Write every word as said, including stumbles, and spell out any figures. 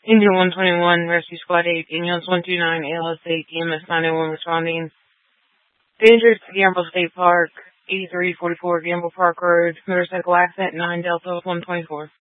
Engine one twenty-one, Rescue Squad eight, ambulance one two nine, A L S eight, E M S nine oh one responding. Danger to Gamble State Park, eighty-three forty-four Gamble Park Road, motorcycle accident nine Delta one twenty-four.